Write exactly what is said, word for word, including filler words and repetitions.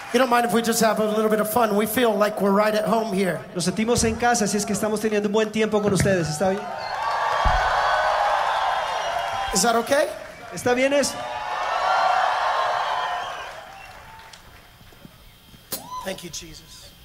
You don't mind if we just have a little bit of fun? We feel like we're right at home here. Nos sentimos en casa, así es que estamos teniendo un buen tiempo con ustedes. ¿Está bien? Is that okay? ¿Está bien eso? Thank you, Jesus.